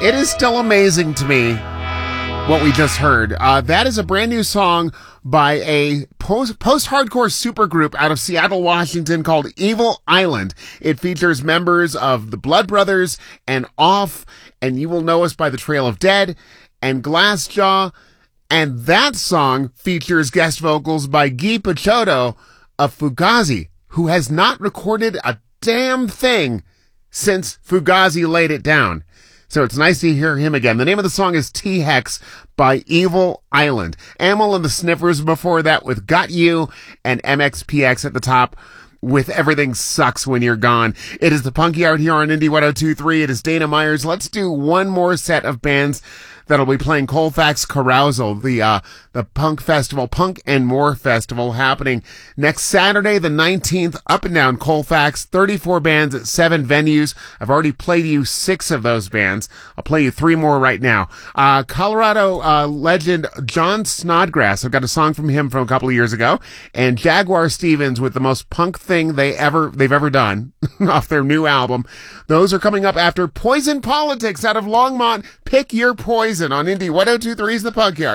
It is still amazing to me what we just heard. That is a brand new song by a post-hardcore supergroup out of Seattle, Washington called Evil Island. It features members of the Blood Brothers and Off, and You Will Know Us by the Trail of Dead, and Glassjaw. And that song features guest vocals by Guy Picciotto of Fugazi, who has not recorded a damn thing since Fugazi laid it down. So it's nice to hear him again. The name of the song is T-Hex by Evil Island. Amyl and the Sniffers before that with Got You, and MXPX at the top with Everything Sucks When You're Gone. It is the Punky Hour here on Indie 102.3. It is Dana Myers. Let's do one more set of bands that'll be playing Colfax Carousal, the punk festival, Punk and More Festival, happening next Saturday, the 19th, up and down Colfax, 34 bands at 7 venues. I've already played you 6 of those bands. I'll play you 3 more right now. Colorado legend John Snodgrass, I've got a song from him from a couple of years ago, and Jaguar Stevens with the most punk thing they've ever done off their new album. Those are coming up after Poison Politics out of Longmont. Pick your poison on Indie 102.3's The Punk Hour.